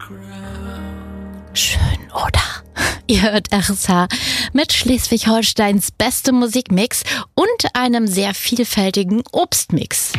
Schön, oder? Ihr hört RSH mit Schleswig-Holsteins bestem Musikmix und einem sehr vielfältigen Obstmix.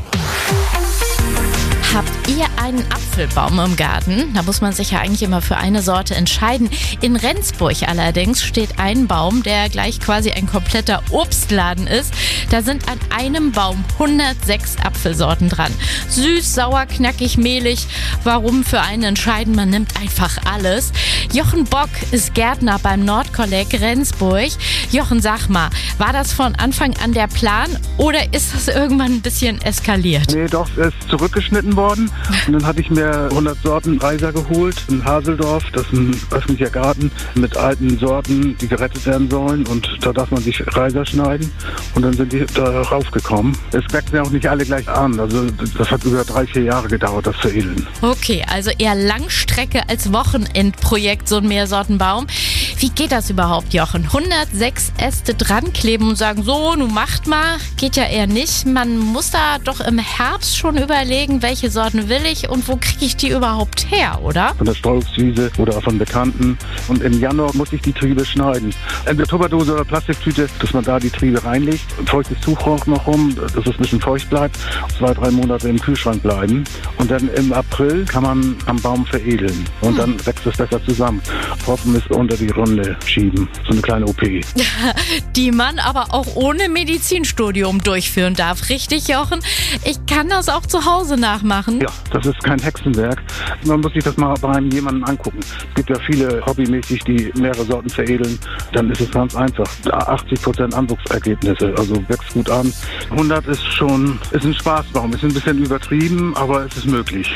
Habt ihr einen Apfelbaum im Garten? Da muss man sich ja eigentlich immer für eine Sorte entscheiden. In Rendsburg allerdings steht ein Baum, der gleich quasi ein kompletter Obstladen ist. Da sind an einem Baum 106 Apfelsorten dran. Süß, sauer, knackig, mehlig. Warum für einen entscheiden? Man nimmt einfach alles. Jochen Bock ist Gärtner beim Nordkolleg Rendsburg. Jochen, sag mal, war das von Anfang an der Plan oder ist das irgendwann ein bisschen eskaliert? Nee, doch, es ist zurückgeschnitten worden. Und dann hatte ich mir 100 Sorten Reiser geholt in Haseldorf. Das ist ein öffentlicher Garten mit alten Sorten, die gerettet werden sollen. Und da darf man sich Reiser schneiden. Und dann sind die da raufgekommen. Es wächst ja auch nicht alle gleich an. Also das hat über 3-4 Jahre gedauert, das zu edeln. Okay, also eher Langstrecke als Wochenendprojekt, so ein Mehrsortenbaum. Wie geht das überhaupt, Jochen? 106 Äste dran kleben und sagen, so, nun macht mal. Geht ja eher nicht. Man muss da doch im Herbst schon überlegen, welche Sorten will ich und wo kriege ich die überhaupt her, oder? Von der Streuobstwiese oder von Bekannten. Und im Januar muss ich die Triebe schneiden. Entweder Tupperdose oder Plastiktüte, dass man da die Triebe reinlegt. Ein feuchtes Tuch noch rum, dass es ein bisschen feucht bleibt. 2-3 Monate im Kühlschrank bleiben. Und dann im April kann man am Baum veredeln. Und dann wächst es besser zusammen. Tropfen ist unter die Runde schieben. So eine kleine OP. Die man aber auch ohne Medizinstudium durchführen darf. Richtig, Jochen? Ich kann das auch zu Hause nachmachen. Ja, das ist kein Hexenwerk. Man muss sich das mal bei jemandem angucken. Es gibt ja viele hobbymäßig, die mehrere Sorten veredeln. Dann ist es ganz einfach. 80% Anwuchsergebnisse, also wächst gut an. 100 ist ein Spaßbaum. Ist ein bisschen übertrieben, aber es ist möglich.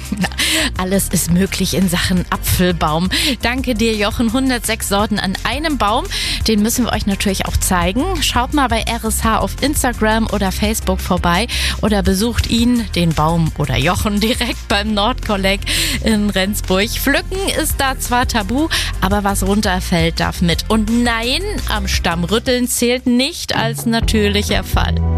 Alles ist möglich in Sachen Apfelbaum. Danke dir, Jochen. 106 Sorten an einem Baum. Den müssen wir euch natürlich auch zeigen. Schaut mal bei RSH auf Instagram oder Facebook vorbei oder besucht ihn, den Baum oder Jochen, direkt beim Nordkolleg in Rendsburg. Pflücken ist da zwar tabu, aber was runterfällt, darf mit. Und nein, am Stamm rütteln zählt nicht als natürlicher Fall.